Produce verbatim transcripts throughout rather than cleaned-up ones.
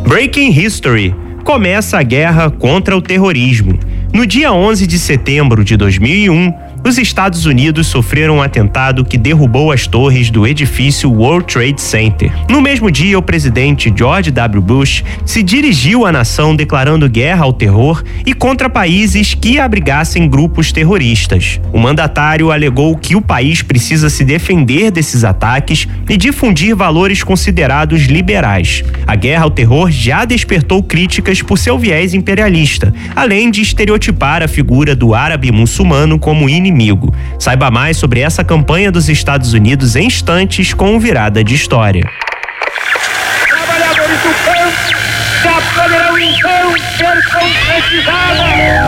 Breaking History. Começa a guerra contra o terrorismo. No dia onze de setembro de dois mil e um, os Estados Unidos sofreram um atentado que derrubou as torres do edifício World Trade Center. No mesmo dia, o presidente George W. Bush se dirigiu à nação declarando guerra ao terror e contra países que abrigassem grupos terroristas. O mandatário alegou que o país precisa se defender desses ataques e difundir valores considerados liberais. A guerra ao terror já despertou críticas por seu viés imperialista, além de estereotipar a figura do árabe muçulmano como inimigo. Inimigo. Saiba mais sobre essa campanha dos Estados Unidos em instantes com o Virada de História. Trabalhadores do campo já poderão então ser concretizados.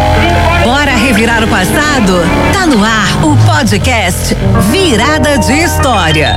Bora revirar o passado? Tá no ar o podcast Virada de História.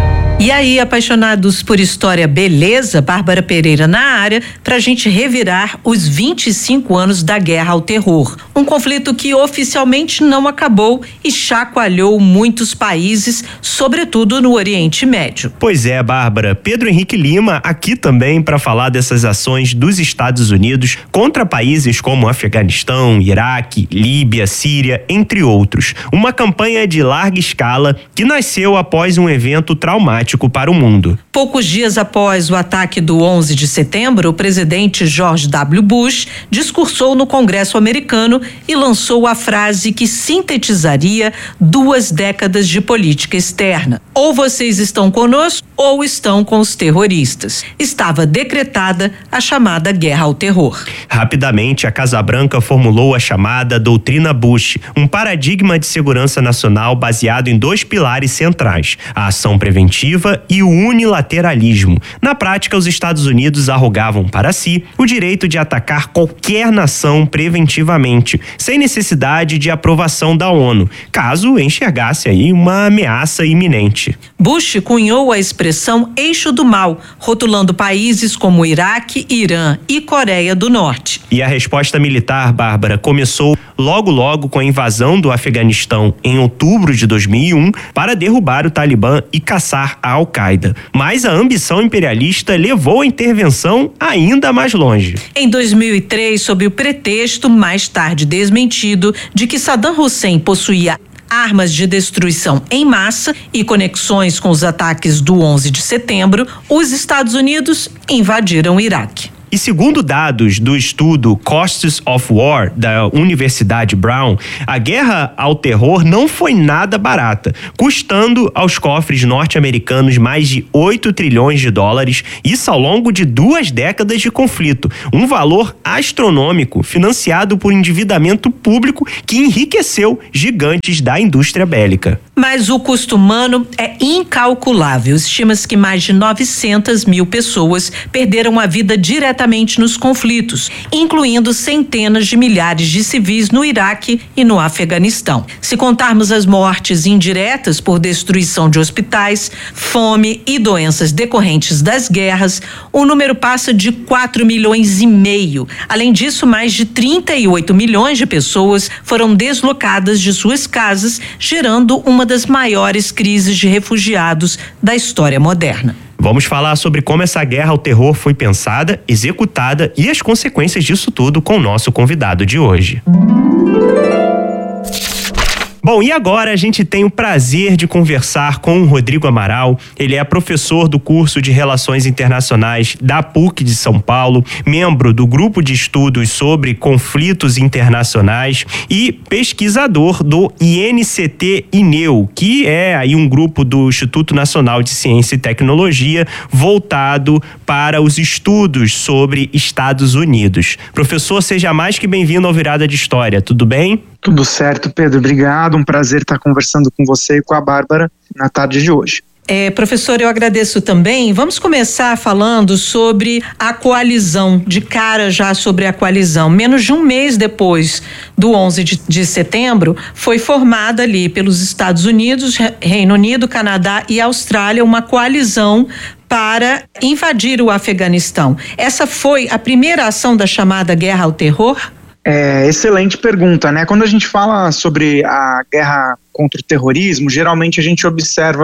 E aí, apaixonados por história, beleza? Bárbara Pereira na área pra gente revirar os vinte e cinco anos da Guerra ao Terror. Um conflito que oficialmente não acabou e chacoalhou muitos países, sobretudo no Oriente Médio. Pois é, Bárbara. Pedro Henrique Lima aqui também para falar dessas ações dos Estados Unidos contra países como Afeganistão, Iraque, Líbia, Síria, entre outros. Uma campanha de larga escala que nasceu após um evento traumático para o mundo. Poucos dias após o ataque do onze de setembro, o presidente George W. Bush discursou no Congresso americano e lançou a frase que sintetizaria duas décadas de política externa. Ou vocês estão conosco ou estão com os terroristas. Estava decretada a chamada Guerra ao Terror. Rapidamente, a Casa Branca formulou a chamada Doutrina Bush, um paradigma de segurança nacional baseado em dois pilares centrais: a ação preventiva e o unilateralismo. Na prática, os Estados Unidos arrogavam para si o direito de atacar qualquer nação preventivamente, sem necessidade de aprovação da ONU, caso enxergasse aí uma ameaça iminente. Bush cunhou a expressão eixo do mal, rotulando países como Iraque, Irã e Coreia do Norte. E a resposta militar, Bárbara, começou logo logo com a invasão do Afeganistão em outubro de dois mil e um para derrubar o Talibã e caçar a Al-Qaeda. Mas a ambição imperialista levou a intervenção ainda mais longe. Em dois mil e três, sob o pretexto, mais tarde desmentido, de que Saddam Hussein possuía armas de destruição em massa e conexões com os ataques do onze de setembro, os Estados Unidos invadiram o Iraque. E segundo dados do estudo Costs of War da Universidade Brown, a guerra ao terror não foi nada barata, custando aos cofres norte-americanos mais de oito trilhões de dólares, isso ao longo de duas décadas de conflito, um valor astronômico financiado por endividamento público que enriqueceu gigantes da indústria bélica. Mas o custo humano é incalculável. Estima-se que mais de novecentas mil pessoas perderam a vida diretamente nos conflitos, incluindo centenas de milhares de civis no Iraque e no Afeganistão. Se contarmos as mortes indiretas por destruição de hospitais, fome e doenças decorrentes das guerras, o número passa de quatro milhões e meio. Além disso, mais de trinta e oito milhões de pessoas foram deslocadas de suas casas, gerando uma das maiores crises de refugiados da história moderna. Vamos falar sobre como essa guerra ao terror foi pensada, executada e as consequências disso tudo com o nosso convidado de hoje. Bom, e agora a gente tem o prazer de conversar com o Rodrigo Amaral. Ele é professor do curso de Relações Internacionais da P U C de São Paulo, membro do grupo de estudos sobre conflitos internacionais e pesquisador do I N C T INEU, que é aí um grupo do Instituto Nacional de Ciência e Tecnologia voltado para os estudos sobre Estados Unidos. Professor, seja mais que bem-vindo ao Virada de História, tudo bem? Tudo certo, Pedro. Obrigado. Um prazer estar conversando com você e com a Bárbara na tarde de hoje. É, professor, eu agradeço também. Vamos começar falando sobre a coalizão, de cara já sobre a coalizão. Menos de um mês depois do onze de setembro, foi formada ali pelos Estados Unidos, Reino Unido, Canadá e Austrália uma coalizão para invadir o Afeganistão. Essa foi a primeira ação da chamada Guerra ao Terror? É, excelente pergunta, né? Quando a gente fala sobre a guerra contra o terrorismo, geralmente a gente observa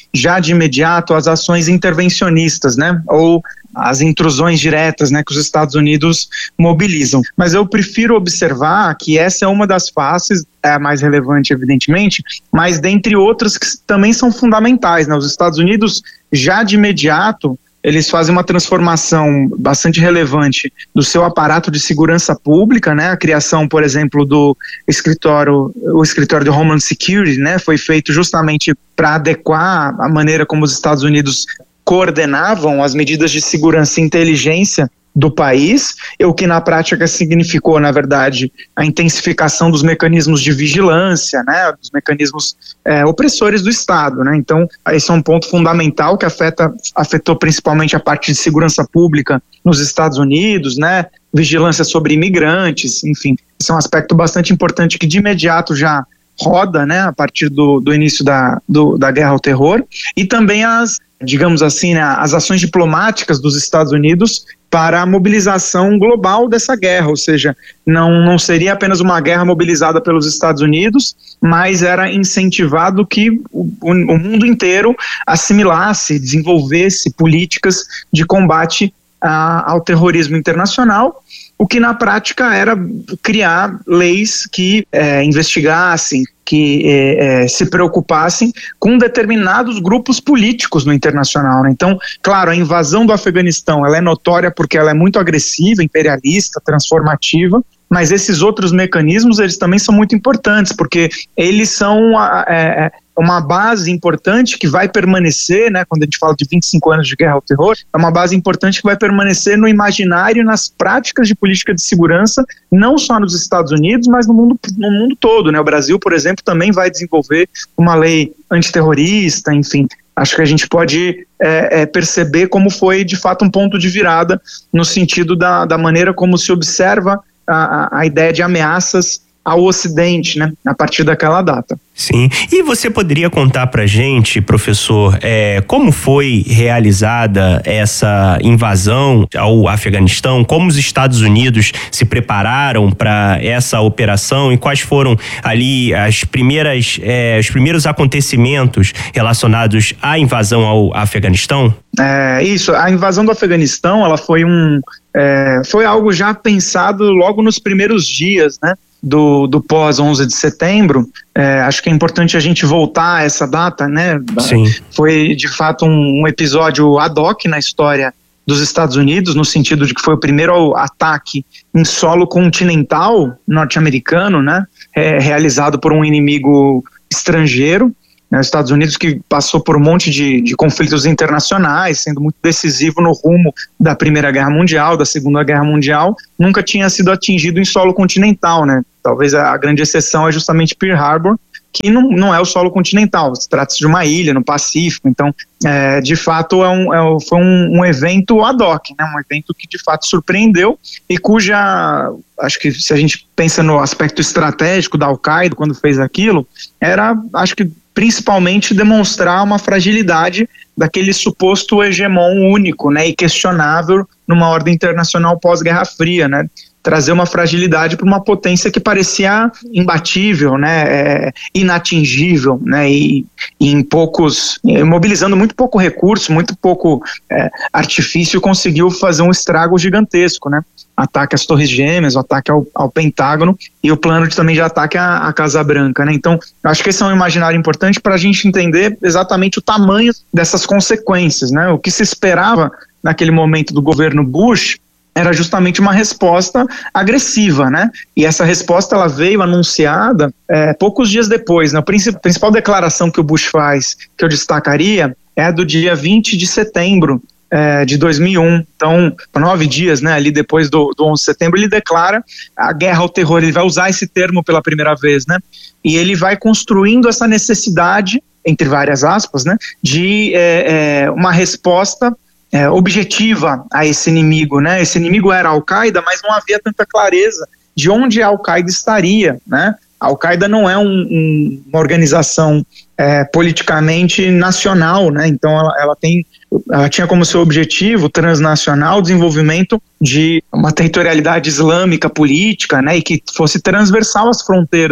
já de imediato as ações intervencionistas, né, ou as intrusões diretas, né, que os Estados Unidos mobilizam. Mas eu prefiro observar que essa é uma das faces, é a mais relevante, evidentemente, mas dentre outras que também são fundamentais, né, os Estados Unidos já de imediato eles fazem uma transformação bastante relevante do seu aparato de segurança pública, né? A criação, por exemplo, do escritório, o escritório de Homeland Security, né? Foi feito justamente para adequar a maneira como os Estados Unidos coordenavam as medidas de segurança e inteligência do país, o que na prática significou, na verdade, a intensificação dos mecanismos de vigilância, né, dos mecanismos é, opressores do Estado, né. Então, esse é um ponto fundamental que afeta, afetou principalmente a parte de segurança pública nos Estados Unidos, né, vigilância sobre imigrantes, enfim, esse é um aspecto bastante importante que de imediato já roda, né, a partir do, do início da, do, da guerra ao terror, e também as, digamos assim, né, as ações diplomáticas dos Estados Unidos para a mobilização global dessa guerra, ou seja, não, não seria apenas uma guerra mobilizada pelos Estados Unidos, mas era incentivado que o, o mundo inteiro assimilasse, desenvolvesse políticas de combate a, ao terrorismo internacional, o que na prática era criar leis que é, investigassem, que é, é, se preocupassem com determinados grupos políticos no internacional, né? Então, claro, a invasão do Afeganistão ela é notória porque ela é muito agressiva, imperialista, transformativa, mas esses outros mecanismos eles também são muito importantes, porque eles são a, é, uma base importante que vai permanecer, né, quando a gente fala de vinte e cinco anos de guerra ao terror, é uma base importante que vai permanecer no imaginário e nas práticas de política de segurança, não só nos Estados Unidos, mas no mundo, no mundo todo, né? O Brasil, por exemplo, também vai desenvolver uma lei antiterrorista, enfim. Acho que a gente pode é, é, perceber como foi, de fato, um ponto de virada no sentido da, da maneira como se observa a, a ideia de ameaças ao Ocidente, né, a partir daquela data. Sim, e você poderia contar pra gente, professor, é, como foi realizada essa invasão ao Afeganistão, como os Estados Unidos se prepararam para essa operação e quais foram ali as primeiras, é, os primeiros acontecimentos relacionados à invasão ao Afeganistão? É, isso, a invasão do Afeganistão, ela foi um, é, foi algo já pensado logo nos primeiros dias, né, do, do pós onze de setembro. É, acho que é importante a gente voltar a essa data, né? Sim. Foi de fato um, um episódio ad hoc na história dos Estados Unidos, no sentido de que foi o primeiro ataque em solo continental norte-americano, né? É, realizado por um inimigo estrangeiro. Né, os Estados Unidos, que passou por um monte de, de conflitos internacionais, sendo muito decisivo no rumo da Primeira Guerra Mundial, da Segunda Guerra Mundial, nunca tinha sido atingido em solo continental, né? Talvez a, a grande exceção é justamente Pearl Harbor, que não, não é o solo continental, trata-se de uma ilha no Pacífico. Então, é, de fato, é um, é, foi um, um evento ad hoc, né? Um evento que de fato surpreendeu e cuja, acho que se a gente pensa no aspecto estratégico da Al-Qaeda quando fez aquilo, era, acho que principalmente demonstrar uma fragilidade daquele suposto hegemon único, né, e questionável numa ordem internacional pós-Guerra Fria, né, trazer uma fragilidade para uma potência que parecia imbatível, né, é, inatingível, né, e, e em poucos, mobilizando muito pouco recurso, muito pouco é, artifício, conseguiu fazer um estrago gigantesco, né. Ataque às Torres Gêmeas, o ataque ao, ao Pentágono e o plano de, também de ataque à, à Casa Branca, né? Então, acho que esse é um imaginário importante para a gente entender exatamente o tamanho dessas consequências, né? O que se esperava naquele momento do governo Bush era justamente uma resposta agressiva, né? E essa resposta ela veio anunciada é, poucos dias depois, né? A principal declaração que o Bush faz, que eu destacaria, é a do dia vinte de setembro, É, de dois mil e um, então nove dias, né, ali depois do, do onze de setembro, ele declara a guerra ao terror. Ele vai usar esse termo pela primeira vez, né, e ele vai construindo essa necessidade, entre várias aspas, né, de é, é, uma resposta é, objetiva a esse inimigo, né. Esse inimigo era a Al-Qaeda, mas não havia tanta clareza de onde a Al-Qaeda estaria, né. A Al-Qaeda não é um, um, uma organização é, politicamente nacional, né? Então ela, ela, tem, ela tinha como seu objetivo transnacional o desenvolvimento de uma territorialidade islâmica política, né? E que fosse transversal às fronteiras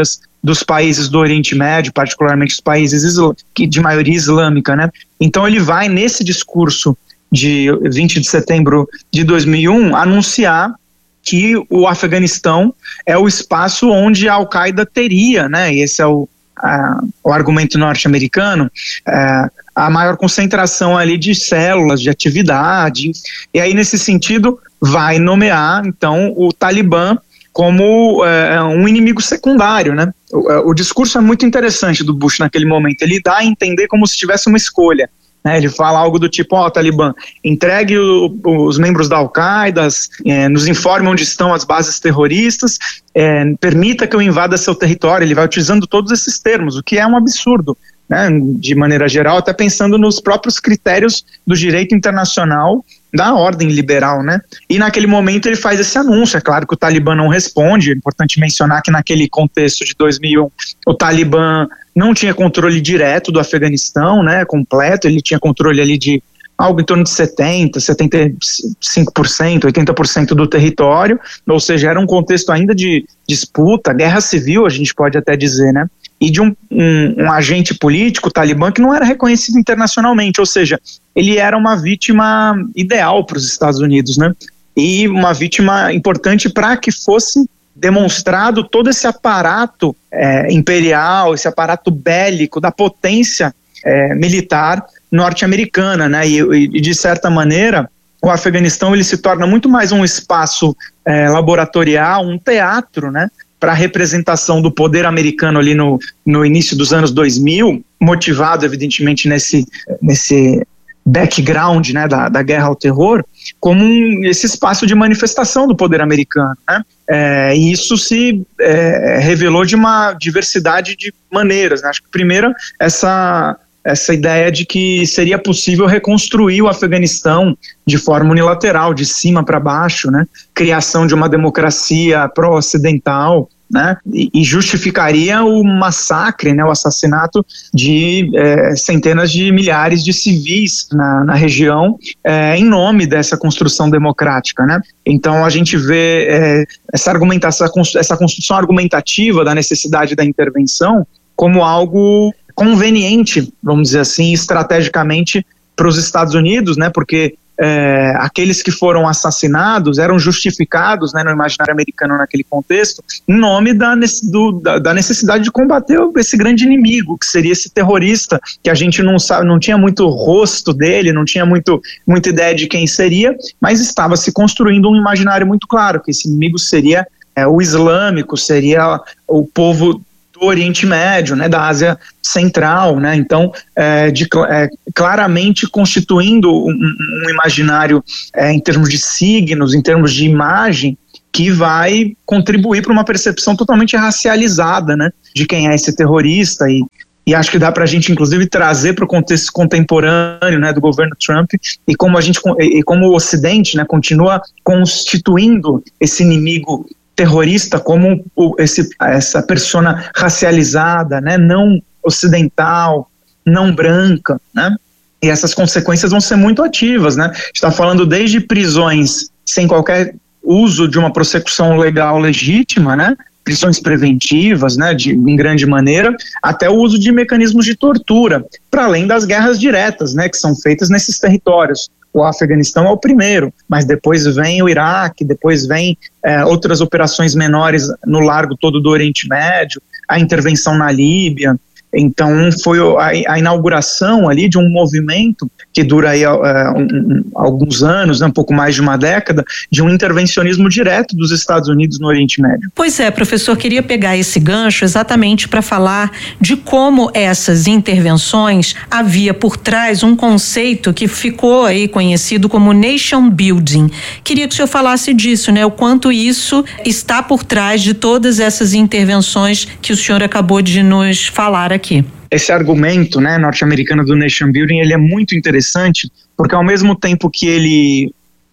dos países do Oriente Médio, particularmente os países de maioria islâmica, né? Então ele vai, nesse discurso de vinte de setembro de dois mil e um, anunciar que o Afeganistão é o espaço onde a Al-Qaeda teria, né? E esse é o, a, o argumento norte-americano, é, a maior concentração ali de células, de atividade. E aí, nesse sentido, vai nomear, então, o Talibã como é, um inimigo secundário, né? O, o discurso é muito interessante do Bush naquele momento. Ele dá a entender como se tivesse uma escolha, né? Ele fala algo do tipo: ó, oh, Talibã, entregue o, os membros da Al-Qaeda, é, nos informe onde estão as bases terroristas, é, permita que eu invada seu território. Ele vai utilizando todos esses termos, o que é um absurdo, né? De maneira geral, até pensando nos próprios critérios do direito internacional da ordem liberal, né? E naquele momento ele faz esse anúncio. É claro que o Talibã não responde. É importante mencionar que naquele contexto de dois mil e um, o Talibã não tinha controle direto do Afeganistão, né, completo. Ele tinha controle ali de algo em torno de setenta, setenta e cinco por cento, oitenta por cento do território, ou seja, era um contexto ainda de disputa, guerra civil, a gente pode até dizer, né? E de um, um, um agente político, Talibã, que não era reconhecido internacionalmente, ou seja, ele era uma vítima ideal para os Estados Unidos, né? E uma vítima importante para que fosse demonstrado todo esse aparato é, imperial, esse aparato bélico da potência é, militar norte-americana, né? E, e de certa maneira o Afeganistão ele se torna muito mais um espaço é, laboratorial, um teatro, né, para a representação do poder americano ali no, no início dos anos dois mil, motivado evidentemente nesse, nesse background, né, da, da guerra ao terror, como um, esse espaço de manifestação do poder americano, né? É, e isso se é, revelou de uma diversidade de maneiras, né? Acho que primeiro essa essa ideia de que seria possível reconstruir o Afeganistão de forma unilateral, de cima para baixo, né? Criação de uma democracia pró-ocidental, né? E, e justificaria o massacre, né? O assassinato de é, centenas de milhares de civis na, na região é, em nome dessa construção democrática, né? Então a gente vê é, essa argumentação, essa construção argumentativa da necessidade da intervenção como algo conveniente, vamos dizer assim, estrategicamente para os Estados Unidos, né? Porque é, aqueles que foram assassinados eram justificados, né, no imaginário americano naquele contexto, em nome da, do, da, da necessidade de combater esse grande inimigo, que seria esse terrorista, que a gente não sabe, não tinha muito rosto dele, não tinha muito, muita ideia de quem seria, mas estava se construindo um imaginário muito claro, que esse inimigo seria é, o islâmico, seria o povo do Oriente Médio, né, da Ásia Central, né? Então, é, de, é, claramente constituindo um, um imaginário é, em termos de signos, em termos de imagem, que vai contribuir para uma percepção totalmente racializada, né, de quem é esse terrorista. E, e acho que dá para a gente, inclusive, trazer para o contexto contemporâneo, né, do governo Trump, e como a gente, e como o Ocidente, né, continua constituindo esse inimigo terrorista como esse, essa persona racializada, né, não ocidental, não branca, né, e essas consequências vão ser muito ativas, né, está falando desde prisões sem qualquer uso de uma prossecução legal legítima, né, prisões preventivas, né, de, em grande maneira, até o uso de mecanismos de tortura, para além das guerras diretas, né, que são feitas nesses territórios. O Afeganistão é o primeiro, mas depois vem o Iraque, depois vem é, outras operações menores no largo todo do Oriente Médio, a intervenção na Líbia. Então foi a, a inauguração ali de um movimento que dura aí, uh, um, um, alguns anos, né, um pouco mais de uma década, de um intervencionismo direto dos Estados Unidos no Oriente Médio. Pois é, professor, queria pegar esse gancho exatamente para falar de como essas intervenções havia por trás um conceito que ficou aí conhecido como nation building. Queria que o senhor falasse disso, né? O quanto isso está por trás de todas essas intervenções que o senhor acabou de nos falar aqui. Esse argumento, né, norte-americano do nation building, ele é muito interessante, porque ao mesmo tempo que ele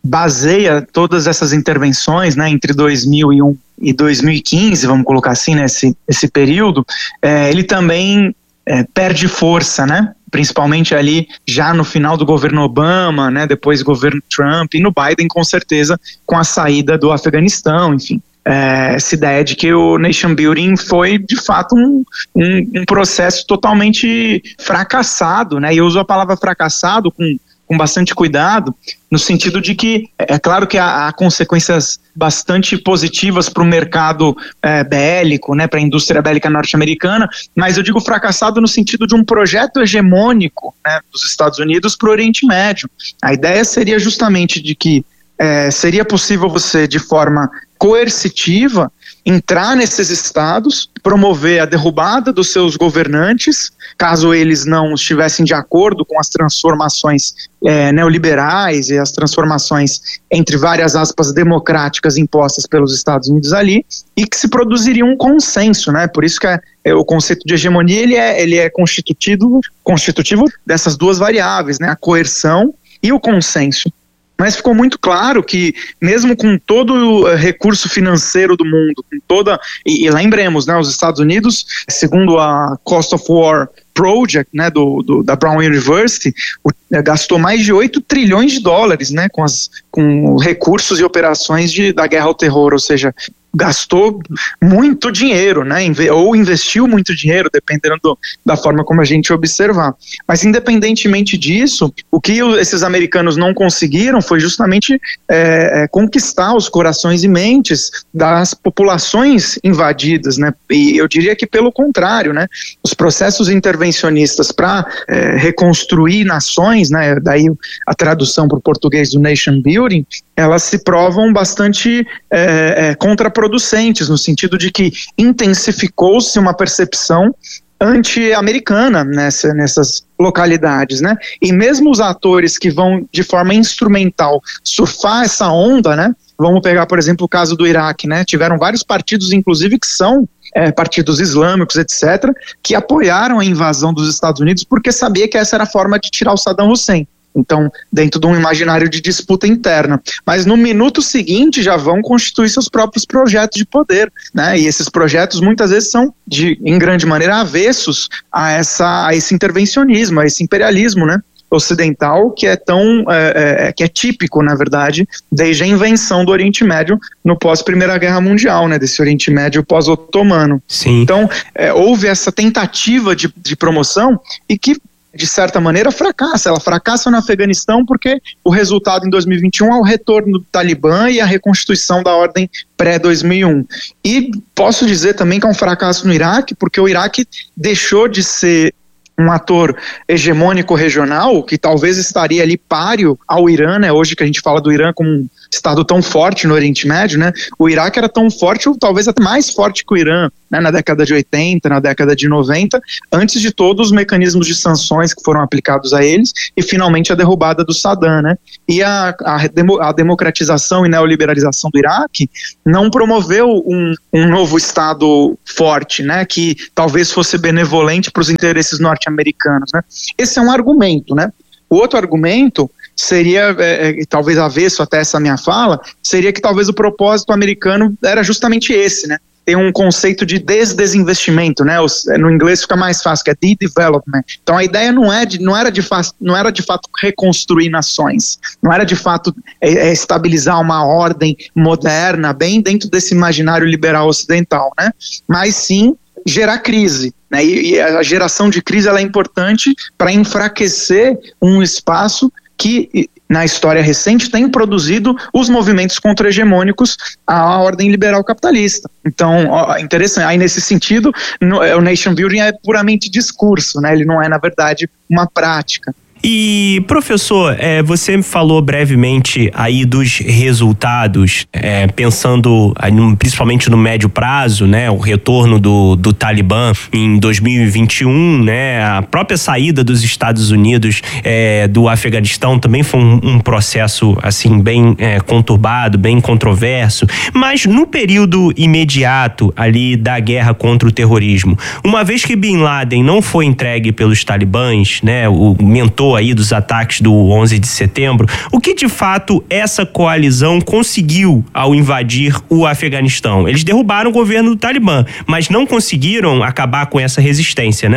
baseia todas essas intervenções, né, entre dois mil e um e dois mil e quinze, vamos colocar assim, nesse né, esse período, é, ele também é, perde força, né, principalmente ali já no final do governo Obama, né, depois do governo Trump, e no Biden com certeza com a saída do Afeganistão, enfim. é, essa ideia de que o nation building foi de fato um, um, um processo totalmente fracassado, né? E eu uso a palavra fracassado com com bastante cuidado, no sentido de que, é claro que há, há consequências bastante positivas para o mercado é, bélico, né, para a indústria bélica norte-americana, mas eu digo fracassado no sentido de um projeto hegemônico, né, dos Estados Unidos para o Oriente Médio. A ideia seria justamente de que é, seria possível você, de forma coercitiva, entrar nesses estados, promover a derrubada dos seus governantes, caso eles não estivessem de acordo com as transformações é, neoliberais e as transformações, entre várias aspas, democráticas impostas pelos Estados Unidos ali, e que se produziria um consenso, né? Por isso que é, é, o conceito de hegemonia ele é, ele é constitutivo, constitutivo dessas duas variáveis, né? A coerção e o consenso. Mas ficou muito claro que, mesmo com todo o recurso financeiro do mundo, com toda, e, e lembremos, né, os Estados Unidos, segundo a Cost of War Project, né, do, do, da Brown University, o, é, gastou mais de oito trilhões de dólares, né, com, as, com recursos e operações de, da guerra ao terror, ou seja, gastou muito dinheiro, né, ou investiu muito dinheiro, dependendo do, da forma como a gente observar. Mas independentemente disso, o que esses americanos não conseguiram foi justamente é, é, conquistar os corações e mentes das populações invadidas, né, e eu diria que pelo contrário, né, os processos intervencionistas para é, reconstruir nações, né, daí a tradução para o português do nation building, elas se provam bastante é, é, contraproducentes, no sentido de que intensificou-se uma percepção anti-americana nessa, nessas localidades, né? E mesmo os atores que vão de forma instrumental surfar essa onda, né? Vamos pegar, por exemplo, o caso do Iraque, né? Tiveram vários partidos, inclusive, que são é, partidos islâmicos, etcétera, que apoiaram a invasão dos Estados Unidos porque sabia que essa era a forma de tirar o Saddam Hussein. Então, dentro de um imaginário de disputa interna. Mas no minuto seguinte já vão constituir seus próprios projetos de poder, né? E esses projetos muitas vezes são, de, em grande maneira, avessos a, essa, a esse intervencionismo, a esse imperialismo, né, ocidental, que é tão é, é, que é típico, na verdade, desde a invenção do Oriente Médio no pós-Primeira Guerra Mundial, né, desse Oriente Médio pós-otomano. Sim. Então, é, houve essa tentativa de, de promoção e que, de certa maneira, fracassa. Ela fracassa no Afeganistão porque o resultado em dois mil e vinte e um é o retorno do Talibã e a reconstituição da ordem pré-dois mil e um. E posso dizer também que é um fracasso no Iraque, porque o Iraque deixou de ser um ator hegemônico regional, que talvez estaria ali páreo ao Irã, né? Hoje que a gente fala do Irã como um estado tão forte no Oriente Médio, né? O Iraque era tão forte, ou talvez até mais forte que o Irã, né? Na década de oitenta, na década de noventa, antes de todos os mecanismos de sanções que foram aplicados a eles, e finalmente a derrubada do Saddam, né? E a, a, a democratização e neoliberalização do Iraque não promoveu um, um novo estado forte, né? Que talvez fosse benevolente para os interesses norte-americanos, né? Esse é um argumento, né? O outro argumento seria, é, é, talvez avesso até essa minha fala, seria que talvez o propósito americano era justamente esse, né? Tem um conceito de desdesinvestimento, né? No inglês fica mais fácil, que é de-development. Então a ideia não, é de, não, era de fa- não era de fato reconstruir nações, não era de fato é, é estabilizar uma ordem moderna, bem dentro desse imaginário liberal ocidental, né? Mas sim gerar crise, né? E, e a geração de crise ela é importante para enfraquecer um espaço que, na história recente, tem produzido os movimentos contra-hegemônicos à ordem liberal capitalista. Então, ó, interessante. Aí, nesse sentido, no, o nation building é puramente discurso, né? Ele não é, na verdade, uma prática. E, professor, é, você falou brevemente aí dos resultados, é, pensando principalmente no médio prazo, né, o retorno do, do Talibã em dois mil e vinte e um, né, a própria saída dos Estados Unidos é, do Afeganistão também foi um, um processo assim bem é, conturbado, bem controverso, mas no período imediato ali da guerra contra o terrorismo, uma vez que Bin Laden não foi entregue pelos talibãs, né, o mentor aí dos ataques do onze de setembro, o que de fato essa coalizão conseguiu ao invadir o Afeganistão? Eles derrubaram o governo do Talibã, mas não conseguiram acabar com essa resistência, né?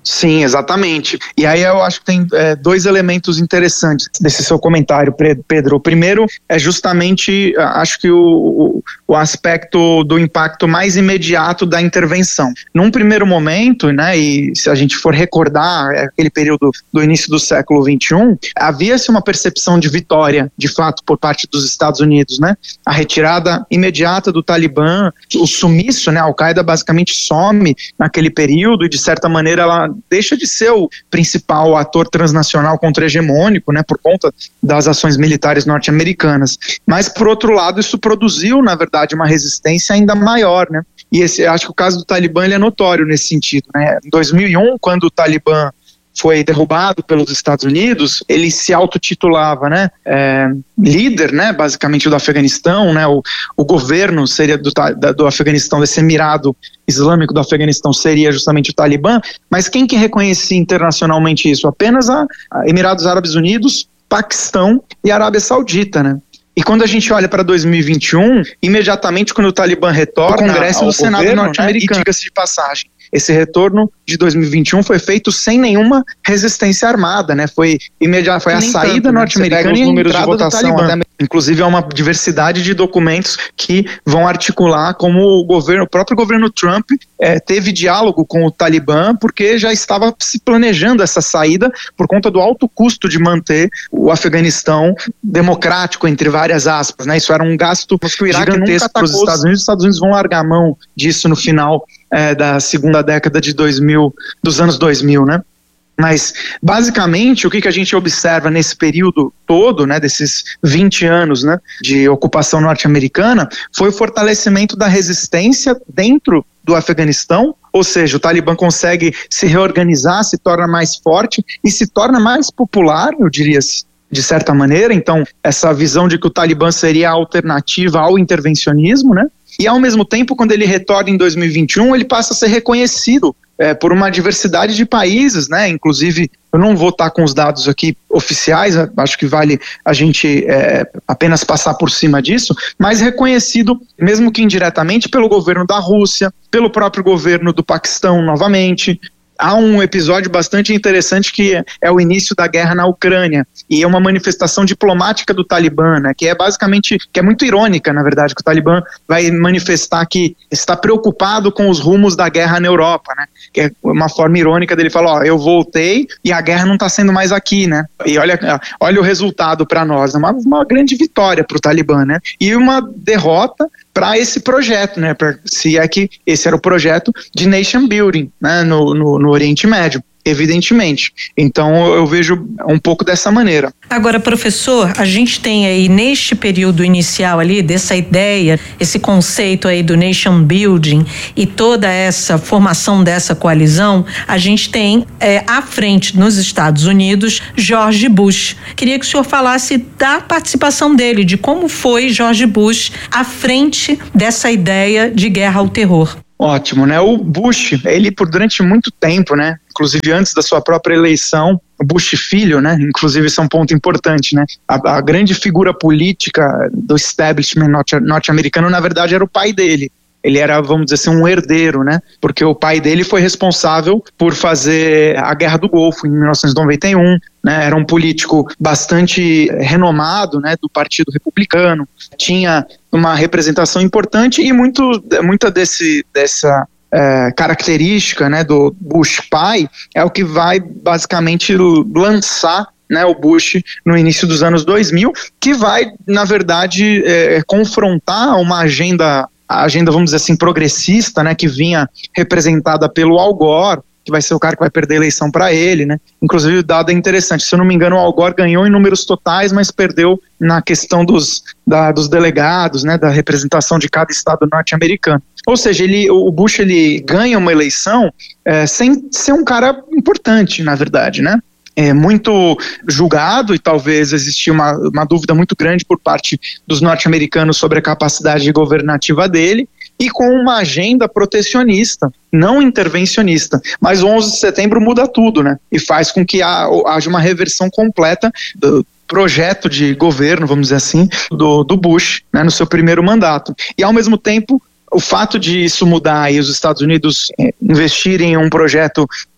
Sim, exatamente. E aí eu acho que tem é, dois elementos interessantes desse seu comentário, Pedro. O primeiro é justamente, acho que o, o aspecto do impacto mais imediato da intervenção. Num primeiro momento, né, e se a gente for recordar aquele período do início do século vinte e um, havia-se uma percepção de vitória, de fato, por parte dos Estados Unidos, né? A retirada imediata do Talibã, o sumiço, né? A Al-Qaeda basicamente some naquele período e, de certa maneira, ela deixa de ser o principal ator transnacional contra-hegemônico, né, por conta das ações militares norte-americanas. Mas, por outro lado, isso produziu, na verdade, uma resistência ainda maior, né? E esse, acho que o caso do Talibã ele é notório nesse sentido, né? Em dois mil e um, quando o Talibã foi derrubado pelos Estados Unidos, ele se autotitulava, né, é, líder, né, basicamente do Afeganistão, né, o, o governo seria do, da, do Afeganistão, desse Emirado Islâmico do Afeganistão seria justamente o Talibã, mas quem que reconhecia internacionalmente isso? Apenas a, a Emirados Árabes Unidos, Paquistão e Arábia Saudita, né? E quando a gente olha para dois mil e vinte e um, imediatamente quando o Talibã retorna, o Congresso do Senado norte-americano, né, e diga-se de passagem, esse retorno de dois mil e vinte e um foi feito sem nenhuma resistência armada, né? Foi imediato, foi a saída norte-americana e a entrada do Talibã. Inclusive há uma diversidade de documentos que vão articular como o governo, o próprio governo Trump é, teve diálogo com o Talibã porque já estava se planejando essa saída por conta do alto custo de manter o Afeganistão democrático, entre várias aspas, né? Isso era um gasto gigantesco para os Estados Unidos. Os Estados Unidos vão largar a mão disso no final é, da segunda década de dois mil, dos anos dois mil, né? Mas, basicamente, o que, que a gente observa nesse período todo, né, desses vinte anos, né, de ocupação norte-americana, foi o fortalecimento da resistência dentro do Afeganistão, ou seja, o Talibã consegue se reorganizar, se torna mais forte e se torna mais popular, eu diria, de certa maneira. Então, essa visão de que o Talibã seria a alternativa ao intervencionismo, né? E, ao mesmo tempo, quando ele retorna em dois mil e vinte e um, ele passa a ser reconhecido É, por uma diversidade de países, né? Inclusive, eu não vou estar com os dados aqui oficiais, acho que vale a gente é, apenas passar por cima disso, mas reconhecido, mesmo que indiretamente, pelo governo da Rússia, pelo próprio governo do Paquistão novamente. Há um episódio bastante interessante que é o início da guerra na Ucrânia, e é uma manifestação diplomática do Talibã, né, que é basicamente, que é muito irônica, na verdade, que o Talibã vai manifestar que está preocupado com os rumos da guerra na Europa, né, que é uma forma irônica dele falar, ó, eu voltei e a guerra não está sendo mais aqui, né, e olha, olha o resultado para nós, uma, uma grande vitória para o Talibã, né, e uma derrota para esse projeto, né, pra, se é que esse era o projeto de nation building, né, no, no, no Oriente Médio, evidentemente. Então eu vejo um pouco dessa maneira. Agora, professor, a gente tem aí neste período inicial ali dessa ideia, esse conceito aí do nation building e toda essa formação dessa coalizão, a gente tem é, à frente nos Estados Unidos George Bush. Queria que o senhor falasse da participação dele, de como foi George Bush à frente dessa ideia de guerra ao terror. Ótimo, né? O Bush, ele por durante muito tempo, né? Inclusive antes da sua própria eleição, o Bush filho, né? Inclusive isso é um ponto importante, né? A, a grande figura política do establishment norte, norte-americano, na verdade, era o pai dele. Ele era, vamos dizer assim, um herdeiro, né? Porque o pai dele foi responsável por fazer a Guerra do Golfo em mil novecentos e noventa e um, né? Era um político bastante renomado, né? Do Partido Republicano, tinha uma representação importante e muito, muita desse, dessa é, característica, né? Do Bush pai é o que vai basicamente lançar, né, o Bush no início dos anos dois mil, que vai, na verdade, é, confrontar uma agenda a agenda, vamos dizer assim, progressista, né, que vinha representada pelo Al Gore, que vai ser o cara que vai perder a eleição para ele, né? Inclusive o dado é interessante, se eu não me engano o Al Gore ganhou em números totais, mas perdeu na questão dos, da, dos delegados, né, da representação de cada estado norte-americano. Ou seja, ele, o Bush ele ganha uma eleição é, sem ser um cara importante, na verdade, né? É muito julgado e talvez existia uma, uma dúvida muito grande por parte dos norte-americanos sobre a capacidade governativa dele e com uma agenda protecionista, não intervencionista. Mas o onze de setembro muda tudo, né? E faz com que haja uma reversão completa do projeto de governo, vamos dizer assim, do, do Bush, né, no seu primeiro mandato. E ao mesmo tempo, o fato de isso mudar e os Estados Unidos investirem em um projeto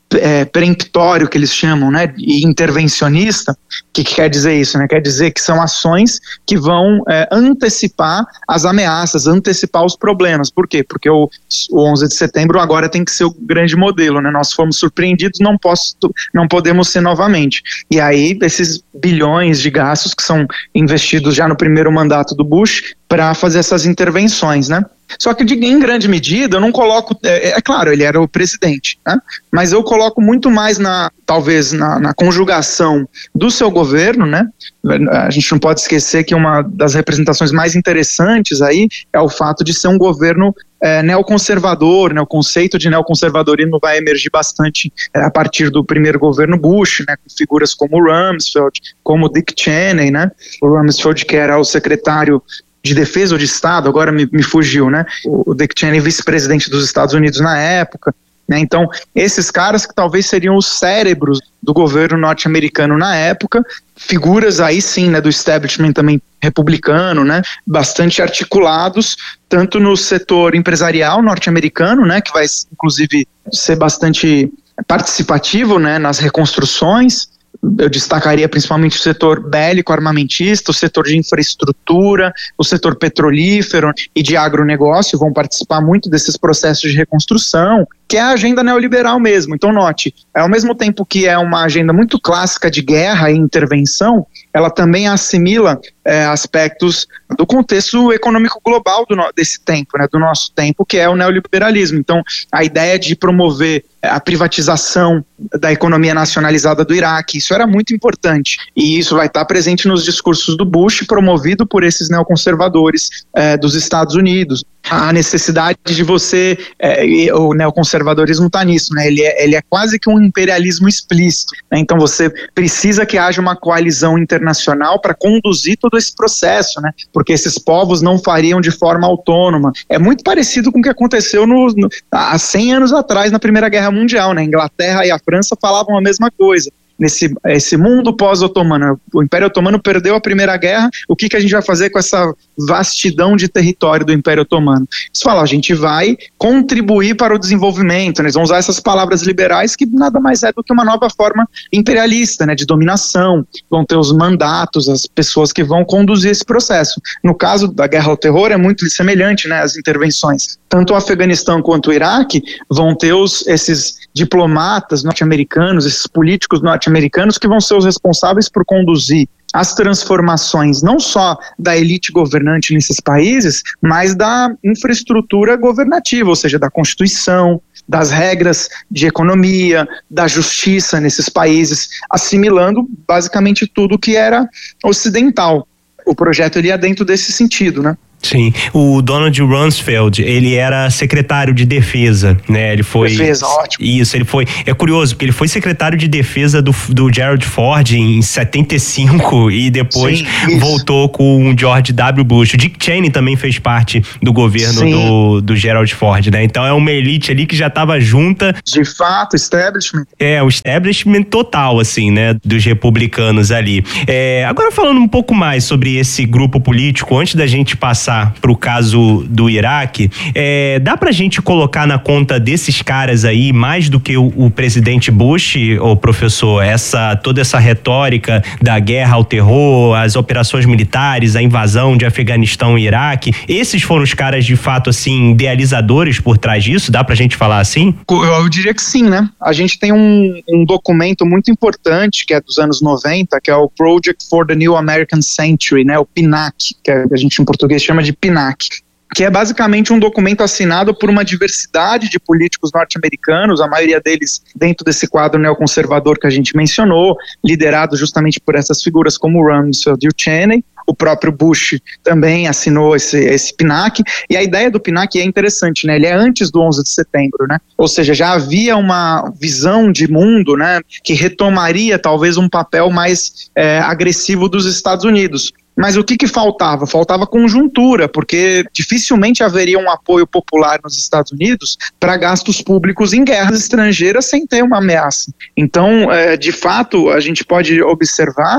é, peremptório, que eles chamam, né, e intervencionista. O que, que quer dizer isso? Né? Quer dizer que são ações que vão é, antecipar as ameaças, antecipar os problemas. Por quê? Porque o, o onze de setembro agora tem que ser o grande modelo, né? Nós fomos surpreendidos, não, posso, não podemos ser novamente. E aí, esses bilhões de gastos que são investidos já no primeiro mandato do Bush para fazer essas intervenções, né? Só que de, em grande medida eu não coloco, é, é claro, ele era o presidente, né? Mas eu coloco muito mais na, talvez na, na conjugação do seu governo, né? A gente não pode esquecer que uma das representações mais interessantes aí é o fato de ser um governo é, neoconservador, né? O conceito de neoconservadorismo vai emergir bastante é, a partir do primeiro governo Bush, né? Com figuras como o Rumsfeld, como o Dick Cheney, né? O Rumsfeld, que era o secretário de defesa ou de Estado, agora me, me fugiu, né? O Dick Cheney, vice-presidente dos Estados Unidos na época, né? Então, esses caras que talvez seriam os cérebros do governo norte-americano na época, figuras aí sim, né, do establishment também republicano, né, bastante articulados, tanto no setor empresarial norte-americano, né, que vai inclusive ser bastante participativo, né, nas reconstruções. Eu destacaria principalmente o setor bélico armamentista, o setor de infraestrutura, o setor petrolífero e de agronegócio vão participar muito desses processos de reconstrução, que é a agenda neoliberal mesmo. Então note, ao mesmo tempo que é uma agenda muito clássica de guerra e intervenção, ela também assimila é, aspectos do contexto econômico global do no, desse tempo, né, do nosso tempo, que é o neoliberalismo. Então a ideia de promover a privatização da economia nacionalizada do Iraque, isso era muito importante, e isso vai estar presente nos discursos do Bush, promovido por esses neoconservadores é, dos Estados Unidos. A necessidade de você, é, o neoconservadorismo está nisso, né? ele, é, ele é quase que um imperialismo explícito, né? Então você precisa que haja uma coalizão internacional para conduzir todo esse processo, né? Porque esses povos não fariam de forma autônoma. É muito parecido com o que aconteceu no, no, há cem anos atrás na Primeira Guerra Mundial, né? A Inglaterra e a França falavam a mesma coisa. Nesse esse mundo pós-otomano, o Império Otomano perdeu a Primeira Guerra, o que, que a gente vai fazer com essa vastidão de território do Império Otomano? Isso fala, a gente vai contribuir para o desenvolvimento, né? Eles vão usar essas palavras liberais que nada mais é do que uma nova forma imperialista, né? De dominação, vão ter os mandatos, as pessoas que vão conduzir esse processo. No caso da guerra ao terror é muito semelhante, né? As intervenções, tanto o Afeganistão quanto o Iraque vão ter os, esses diplomatas norte-americanos, esses políticos norte-americanos que vão ser os responsáveis por conduzir as transformações não só da elite governante nesses países, mas da infraestrutura governativa, ou seja, da Constituição, das regras de economia, da justiça nesses países, assimilando basicamente tudo que era ocidental. O projeto ele ia dentro desse sentido, né? Sim, o Donald Rumsfeld, ele era secretário de defesa, né? Ele foi... Defesa, ótimo. Isso, ele foi... É curioso, porque ele foi secretário de defesa do, do Gerald Ford em setenta e cinco e depois Sim, voltou com o George W. Bush. O Dick Cheney também fez parte do governo do, do Gerald Ford, né? Então é uma elite ali que já estava junta. De fato, establishment. É, o establishment total, assim, né? Dos republicanos ali. É, agora falando um pouco mais sobre esse grupo político, antes da gente passar para o caso do Iraque, é, dá pra gente colocar na conta desses caras aí mais do que o, o presidente Bush, ô professor, essa, toda essa retórica da guerra ao terror, as operações militares, a invasão de Afeganistão e Iraque, esses foram os caras de fato assim, idealizadores por trás disso? Dá pra gente falar assim? Eu, eu diria que sim, né? A gente tem um, um documento muito importante que é dos anos noventa, que é o Project for the New American Century, né? O P N A C, que a gente em português chama de P N A C, que é basicamente um documento assinado por uma diversidade de políticos norte-americanos, a maioria deles dentro desse quadro neoconservador que a gente mencionou, liderado justamente por essas figuras como o Rumsfeld e o Cheney. O próprio Bush também assinou esse, esse P N A C, e a ideia do P N A C é interessante, né? Ele é antes do onze de setembro, né? Ou seja, já havia uma visão de mundo, né, que retomaria talvez um papel mais é, agressivo dos Estados Unidos. Mas o que que faltava? Faltava conjuntura, porque dificilmente haveria um apoio popular nos Estados Unidos para gastos públicos em guerras estrangeiras sem ter uma ameaça. Então, é, de fato, a gente pode observar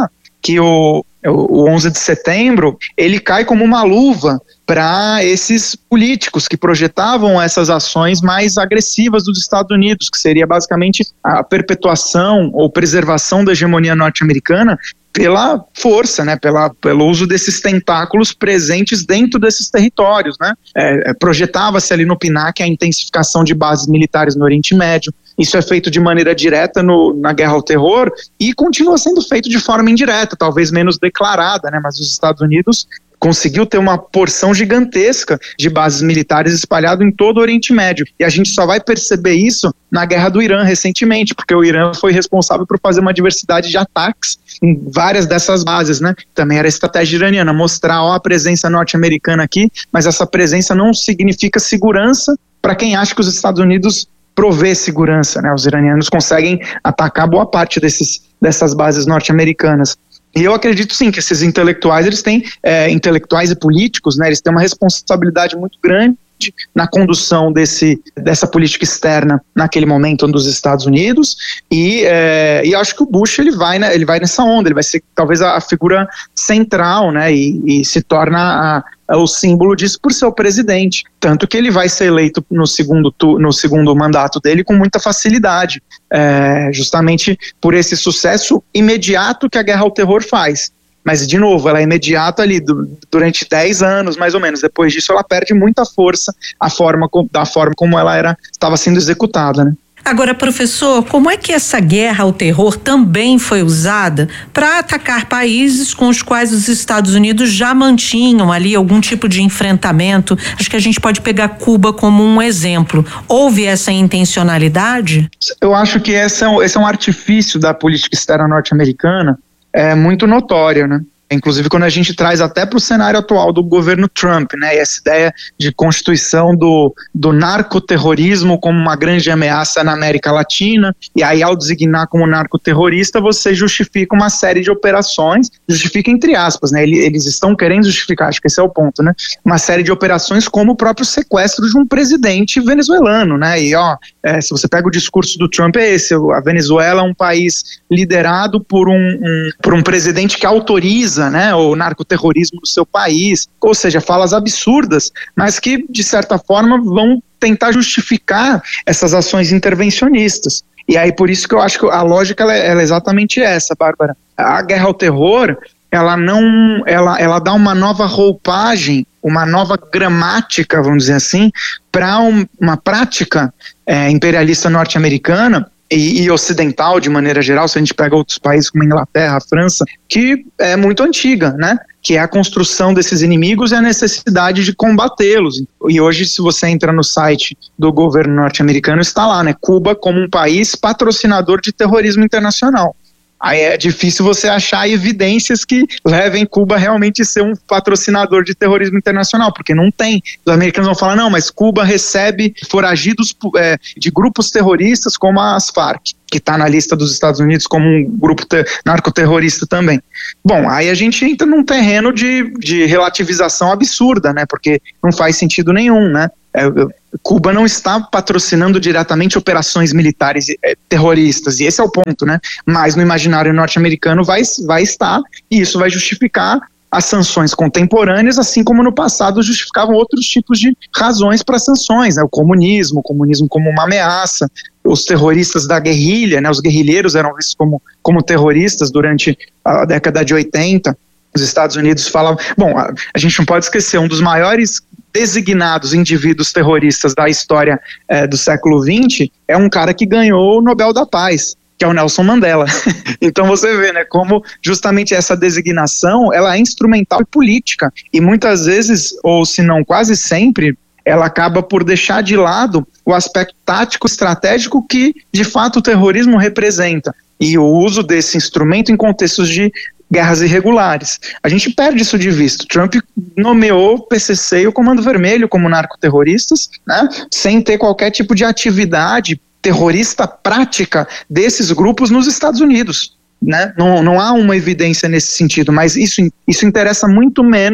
que o, o onze de setembro, ele cai como uma luva para esses políticos que projetavam essas ações mais agressivas dos Estados Unidos, que seria basicamente a perpetuação ou preservação da hegemonia norte-americana pela força, né, pela, pelo uso desses tentáculos presentes dentro desses territórios, né. É, projetava-se ali no P N A C a intensificação de bases militares no Oriente Médio. Isso é feito de maneira direta no, na guerra ao terror e continua sendo feito de forma indireta, talvez menos declarada, né, mas os Estados Unidos conseguiu ter uma porção gigantesca de bases militares espalhado em todo o Oriente Médio. E a gente só vai perceber isso na guerra do Irã recentemente, porque o Irã foi responsável por fazer uma diversidade de ataques em várias dessas bases, né? Também era a estratégia iraniana, mostrar ó, a presença norte-americana aqui, mas essa presença não significa segurança para quem acha que os Estados Unidos provê segurança, né? Os iranianos conseguem atacar boa parte desses, dessas bases norte-americanas. E eu acredito sim que esses intelectuais, eles têm, é, intelectuais e políticos, né, eles têm uma responsabilidade muito grande na condução desse, dessa política externa naquele momento dos Estados Unidos, e, é, e acho que o Bush ele vai, né, ele vai nessa onda, ele vai ser talvez a, a figura central, né, e, e se torna a, a, o símbolo disso por ser o presidente, tanto que ele vai ser eleito no segundo, tu, no segundo mandato dele com muita facilidade, é, justamente por esse sucesso imediato que a guerra ao terror faz. Mas, de novo, ela é imediata ali do, durante dez anos, mais ou menos. Depois disso, ela perde muita força a forma, da forma como ela era, estava sendo executada, né? Agora, professor, como é que essa guerra ao terror também foi usada para atacar países com os quais os Estados Unidos já mantinham ali algum tipo de enfrentamento? Acho que a gente pode pegar Cuba como um exemplo. Houve essa intencionalidade? Eu acho que esse é um, esse é um artifício da política externa norte-americana, é muito notória, né? Inclusive quando a gente traz até para o cenário atual do governo Trump, né, e essa ideia de constituição do, do narcoterrorismo como uma grande ameaça na América Latina, e aí ao designar como narcoterrorista você justifica uma série de operações, justifica entre aspas, né, eles estão querendo justificar, acho que esse é o ponto, né, uma série de operações como o próprio sequestro de um presidente venezuelano, né, e ó, é, se você pega o discurso do Trump é esse, a Venezuela é um país liderado por um, um, por um presidente que autoriza, né, o narcoterrorismo do seu país, ou seja, falas absurdas, mas que de certa forma vão tentar justificar essas ações intervencionistas. E aí por isso que eu acho que a lógica ela é, ela é exatamente essa, Bárbara. A guerra ao terror, ela não, ela, ela dá uma nova roupagem, uma nova gramática, vamos dizer assim, para um, uma prática é, imperialista norte-americana E, e ocidental de maneira geral, se a gente pega outros países como a Inglaterra, a França, que é muito antiga, né? Que é a construção desses inimigos e a necessidade de combatê-los. E hoje, se você entra no site do governo norte-americano, está lá, né? Cuba como um país patrocinador de terrorismo internacional. Aí é difícil você achar evidências que levem Cuba a realmente ser um patrocinador de terrorismo internacional, porque não tem. Os americanos vão falar, não, mas Cuba recebe foragidos é, de grupos terroristas como as Farc, que está na lista dos Estados Unidos como um grupo narcoterrorista também. Bom, aí a gente entra num terreno de, de relativização absurda, né, porque não faz sentido nenhum, né. É, Cuba não está patrocinando diretamente operações militares é, terroristas, e esse é o ponto, né? Mas no imaginário norte-americano vai, vai estar, e isso vai justificar as sanções contemporâneas, assim como no passado justificavam outros tipos de razões para sanções, né? O comunismo, o comunismo como uma ameaça, os terroristas da guerrilha, né? Os guerrilheiros eram vistos como, como terroristas durante a década de oitenta, os Estados Unidos falavam... Bom, a, a gente não pode esquecer, um dos maiores designados indivíduos terroristas da história é, do século vinte é um cara que ganhou o Nobel da Paz, que é o Nelson Mandela. Então você vê, né, como justamente essa designação, ela é instrumental e política, e muitas vezes, ou se não quase sempre, ela acaba por deixar de lado o aspecto tático estratégico que de fato o terrorismo representa, e o uso desse instrumento em contextos de guerras irregulares. A gente perde isso de vista. Trump nomeou o P C C e o Comando Vermelho como narcoterroristas, né, sem ter qualquer tipo de atividade terrorista prática desses grupos nos Estados Unidos, né? Não, não há uma evidência nesse sentido, mas isso, isso interessa muito menos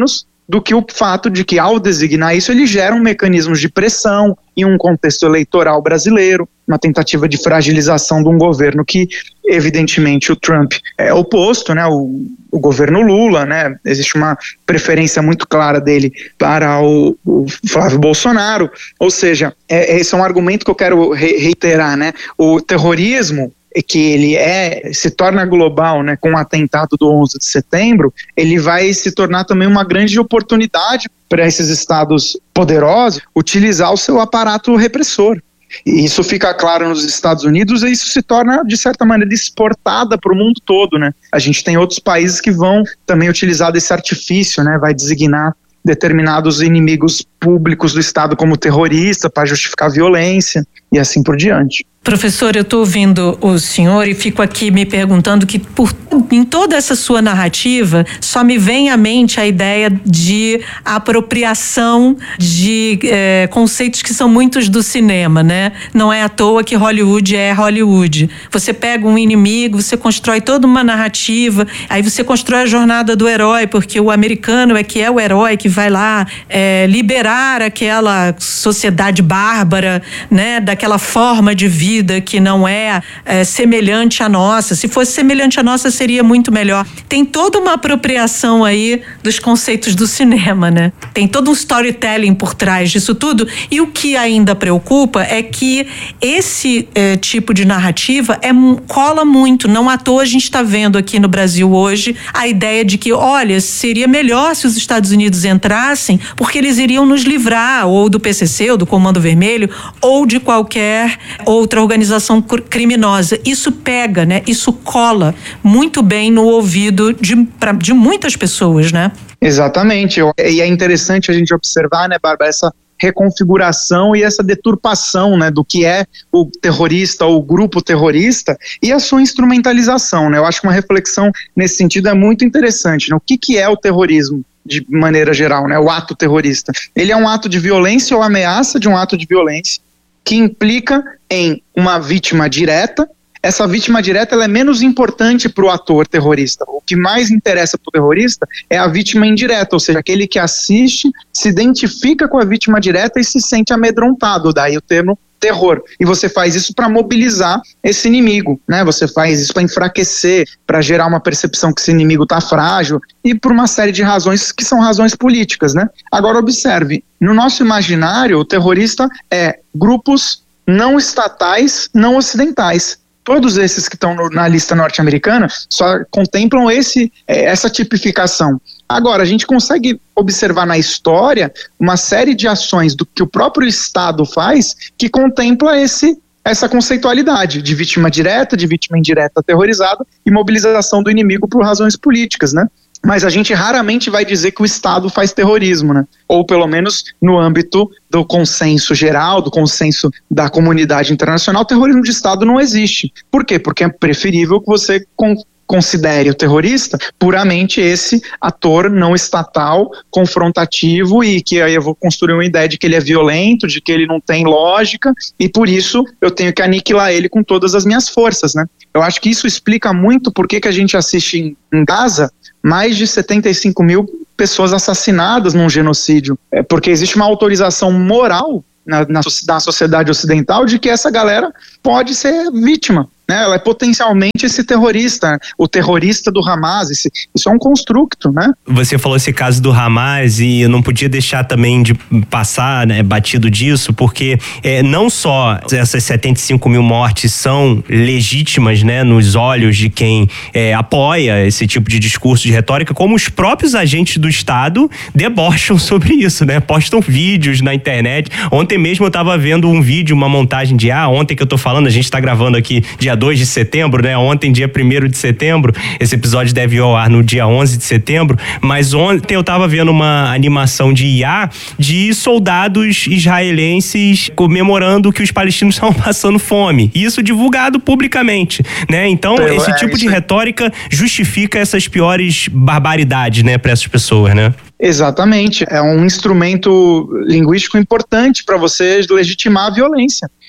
do que o fato de que, ao designar isso, ele gera um mecanismo de pressão em um contexto eleitoral brasileiro, uma tentativa de fragilização de um governo que, evidentemente, o Trump é oposto, né, o, o governo Lula, né, existe uma preferência muito clara dele para o, o Flávio Bolsonaro, ou seja, é, esse é um argumento que eu quero re- reiterar, né, o terrorismo, que ele é, se torna global, né, com o atentado do onze de setembro, ele vai se tornar também uma grande oportunidade para esses estados poderosos utilizar o seu aparato repressor. E isso fica claro nos Estados Unidos e isso se torna, de certa maneira, exportada para o mundo todo, né? A gente tem outros países que vão também utilizar desse artifício, né? Vai designar determinados inimigos públicos do Estado como terrorista para justificar violência e assim por diante. Professor, eu estou ouvindo o senhor e fico aqui me perguntando que por, em toda essa sua narrativa só me vem à mente a ideia de apropriação de é, conceitos que são muitos do cinema, né? Não é à toa que Hollywood é Hollywood. Você pega um inimigo, você constrói toda uma narrativa, aí você constrói a jornada do herói, porque o americano é que é o herói que vai lá é, liberar aquela sociedade bárbara, né? Daquela forma de vida que não é, é semelhante à nossa. Se fosse semelhante à nossa, seria muito melhor. Tem toda uma apropriação aí dos conceitos do cinema, né? Tem todo um storytelling por trás disso tudo. E o que ainda preocupa é que esse é, tipo de narrativa é, cola muito. Não à toa a gente está vendo aqui no Brasil hoje a ideia de que, olha, seria melhor se os Estados Unidos entrassem, porque eles iriam nos livrar ou do P C C, ou do Comando Vermelho, ou de qualquer outra organização criminosa. Isso pega, né? Isso cola muito bem no ouvido de, pra, de muitas pessoas, né? Exatamente. E é interessante a gente observar, né, Bárbara, essa reconfiguração e essa deturpação, né, do que é o terrorista ou o grupo terrorista e a sua instrumentalização, né? Eu acho que uma reflexão nesse sentido é muito interessante, né? O que, que é o terrorismo? De maneira geral, né? O ato terrorista. Ele é um ato de violência ou ameaça de um ato de violência que implica em uma vítima direta. Essa vítima direta ela é menos importante para o ator terrorista. O que mais interessa para o terrorista é a vítima indireta, ou seja, aquele que assiste, se identifica com a vítima direta e se sente amedrontado, daí o termo terror. E você faz isso para mobilizar esse inimigo, né? Você faz isso para enfraquecer, para gerar uma percepção que esse inimigo está frágil e por uma série de razões que são razões políticas, né? Agora observe, no nosso imaginário o terrorista é grupos não estatais, não ocidentais. Todos esses que estão na lista norte-americana só contemplam esse, essa tipificação. Agora, a gente consegue observar na história uma série de ações do que o próprio Estado faz que contempla esse, essa conceitualidade de vítima direta, de vítima indireta aterrorizada e mobilização do inimigo por razões políticas, né? Mas a gente raramente vai dizer que o Estado faz terrorismo, né? Ou pelo menos no âmbito do consenso geral, do consenso da comunidade internacional, terrorismo de Estado não existe. Por quê? Porque é preferível que você con- considere o terrorista puramente esse ator não estatal, confrontativo e que aí eu vou construir uma ideia de que ele é violento, de que ele não tem lógica e por isso eu tenho que aniquilar ele com todas as minhas forças, né? Eu acho que isso explica muito por que que a gente assiste em, em Gaza mais de setenta e cinco mil pessoas assassinadas num genocídio, é porque existe uma autorização moral na, na, na sociedade ocidental de que essa galera pode ser vítima, né? Ela é potencialmente esse terrorista, o terrorista do Hamas, esse, isso é um construto, né? Você falou esse caso do Hamas e eu não podia deixar também de passar, né, batido disso, porque é, não só essas setenta e cinco mil mortes são legítimas, né, nos olhos de quem é, apoia esse tipo de discurso de retórica, como os próprios agentes do Estado debocham sobre isso, né? Postam vídeos na internet. Ontem mesmo eu tava vendo um vídeo, uma montagem de, ah, ontem que eu tô falando, a gente tá gravando aqui dia dois de setembro, né? Ontem, dia primeiro de setembro, esse episódio deve ir ao ar no dia onze de setembro, mas ontem eu tava vendo uma animação de I A de soldados israelenses comemorando que os palestinos estavam passando fome. Isso divulgado publicamente, né? Então, Eu, esse é, tipo de isso... retórica justifica essas piores barbaridades, né, para essas pessoas, né? Exatamente, é um instrumento linguístico importante para você legitimar a violência.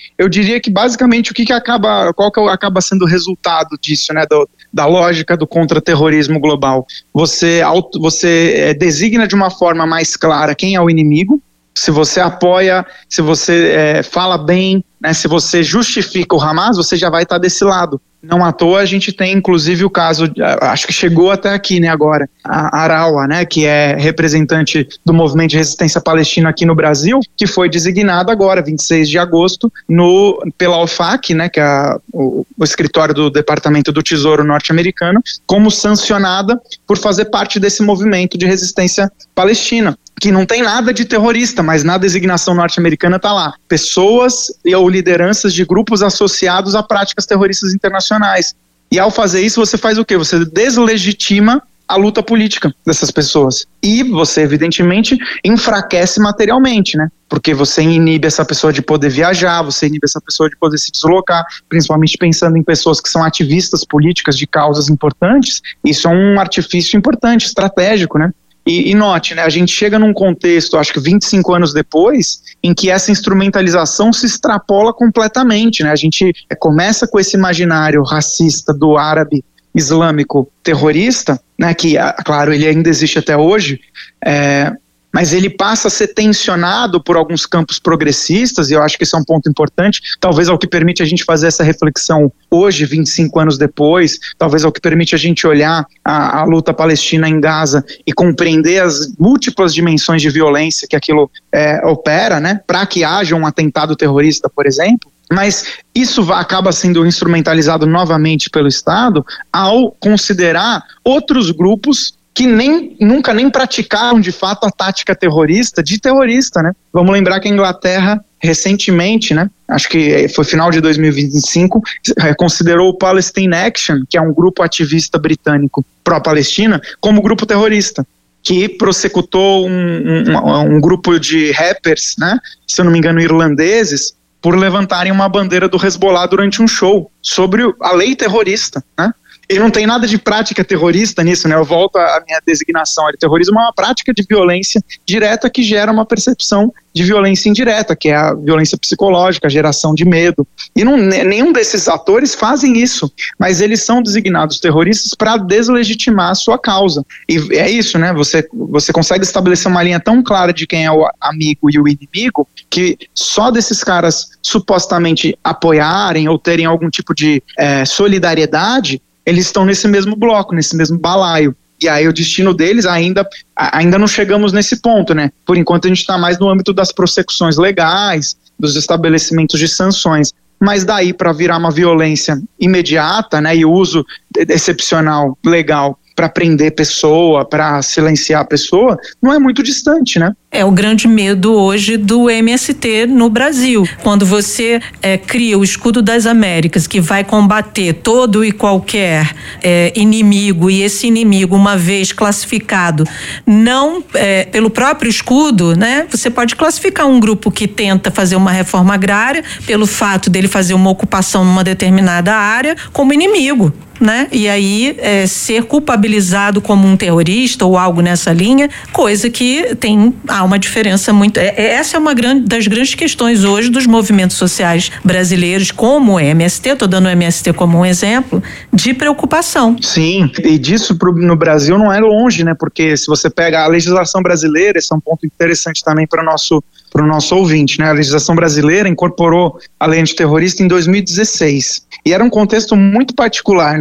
eu diria que basicamente o que, que acaba, qual que acaba sendo o resultado disso, né, do, da lógica do contra-terrorismo global? Você, auto, você é, designa de uma forma mais clara quem é o inimigo. Se você apoia, se você é, fala bem, né, se você justifica o Hamas, você já vai estar desse lado. Não à toa a gente tem inclusive o caso, acho que chegou até aqui, né, agora, a Arawa, né, que é representante do movimento de resistência palestina aqui no Brasil, que foi designada agora, vinte e seis de agosto, no, pela O F A C, né, que é a, o, o escritório do Departamento do Tesouro norte-americano, como sancionada por fazer parte desse movimento de resistência palestina, que não tem nada de terrorista, mas na designação norte-americana está lá, pessoas ou lideranças de grupos associados a práticas terroristas internacionais. E ao fazer isso, você faz o quê? Você deslegitima a luta política dessas pessoas. E você, evidentemente, enfraquece materialmente, né? Porque você inibe essa pessoa de poder viajar, você inibe essa pessoa de poder se deslocar, principalmente pensando em pessoas que são ativistas políticas de causas importantes. Isso é um artifício importante, estratégico, né? E, e note, né, a gente chega num contexto, acho que vinte e cinco anos depois, em que essa instrumentalização se extrapola completamente, né? A gente é, começa com esse imaginário racista do árabe islâmico terrorista, né, que, claro, ele ainda existe até hoje, é, mas ele passa a ser tensionado por alguns campos progressistas, e eu acho que isso é um ponto importante, talvez é o que permite a gente fazer essa reflexão hoje, vinte e cinco anos depois, talvez é o que permite a gente olhar a, a luta palestina em Gaza e compreender as múltiplas dimensões de violência que aquilo é, opera, né, para que haja um atentado terrorista, por exemplo. Mas isso vai, acaba sendo instrumentalizado novamente pelo Estado ao considerar outros grupos que nem, nunca nem praticaram de fato a tática terrorista de terrorista, né? Vamos lembrar que a Inglaterra recentemente, né, acho que foi final de dois mil e vinte e cinco, considerou o Palestine Action, que é um grupo ativista britânico pró-Palestina, como grupo terrorista, que prossecutou um, um, um grupo de rappers, né, se eu não me engano irlandeses, por levantarem uma bandeira do Hezbollah durante um show sobre a lei terrorista, né? E não tem nada de prática terrorista nisso, né? Eu volto à minha designação. O terrorismo é uma prática de violência direta que gera uma percepção de violência indireta, que é a violência psicológica, a geração de medo. E não, nenhum desses atores fazem isso, mas eles são designados terroristas para deslegitimar a sua causa. E é isso, né? Você, você consegue estabelecer uma linha tão clara de quem é o amigo e o inimigo, que só desses caras supostamente apoiarem ou terem algum tipo de é, solidariedade, eles estão nesse mesmo bloco, nesse mesmo balaio. E aí o destino deles ainda, ainda não chegamos nesse ponto, né? Por enquanto a gente está mais no âmbito das prossecuções legais, dos estabelecimentos de sanções. Mas daí para virar uma violência imediata, né, e o uso excepcional, legal, para prender pessoa, para silenciar a pessoa, não é muito distante, né? É o grande medo hoje do M S T no Brasil. Quando você é, cria o Escudo das Américas, que vai combater todo e qualquer é, inimigo, e esse inimigo, uma vez classificado, não é, pelo próprio escudo, né? Você pode classificar um grupo que tenta fazer uma reforma agrária pelo fato dele fazer uma ocupação numa determinada área como inimigo, né? E aí é, ser culpabilizado como um terrorista ou algo nessa linha, coisa que tem há uma diferença muito. É, essa é uma grande, das grandes questões hoje dos movimentos sociais brasileiros, como o M S T, estou dando o M S T como um exemplo, de preocupação. Sim, e disso pro, no Brasil não é longe, né? Porque se você pega a legislação brasileira, esse é um ponto interessante também para o nosso para o nosso ouvinte, né? A legislação brasileira incorporou a lei antiterrorista em dois mil e dezesseis. E era um contexto muito particular, né?